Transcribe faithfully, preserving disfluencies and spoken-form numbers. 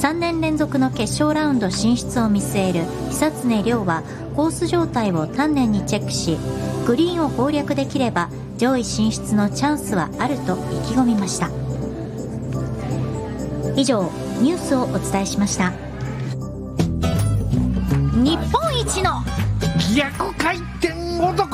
さんねん連続の決勝ラウンド進出を見据える久常涼はコース状態を丹念にチェックし、グリーンを攻略できれば上位進出のチャンスはあると意気込みました。以上ニュースをお伝えしました。 日本一の逆回転男